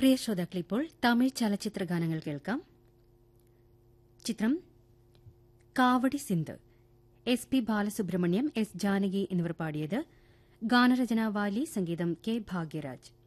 പ്രിയ ശ്രോതാക്കളിപ്പോൾ തമിഴ് ചലച്ചിത്ര ഗാനങ്ങൾ കേൾക്കാം. ചിത്രം കാവടി Sindh. S P Balasubrahmanyam, S Janaki എന്നിവർ പാടിയത്. ഗാനരചന വാലി, സംഗീതം കെ ഭാഗ്യരാജ്.